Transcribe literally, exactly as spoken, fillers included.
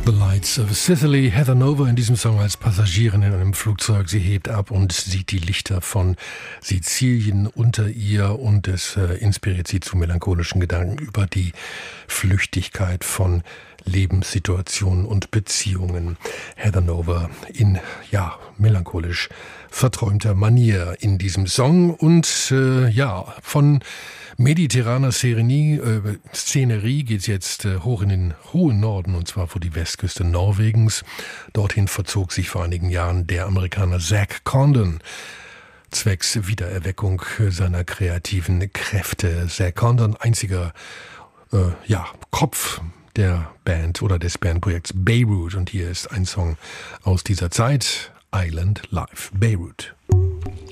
Lights of Sicily, Heather Nova in diesem Song als Passagierin in einem Flugzeug. Sie hebt ab und sieht die Lichter von Sizilien unter ihr und es äh, inspiriert sie zu melancholischen Gedanken über die Flüchtigkeit von Lebenssituationen und Beziehungen. Heather Nova in, ja, melancholisch verträumter Manier in diesem Song und äh, ja, von mediterraner Szenerie, äh, Szenerie geht's jetzt äh, hoch in den hohen Norden und zwar vor die Westküste Norwegens. Dorthin verzog sich vor einigen Jahren der Amerikaner Zack Condon zwecks Wiedererweckung seiner kreativen Kräfte. Zack Condon, einziger äh, ja, Kopf der Band oder des Bandprojekts Beirut und hier ist ein Song aus dieser Zeit, Island Life, Beirut.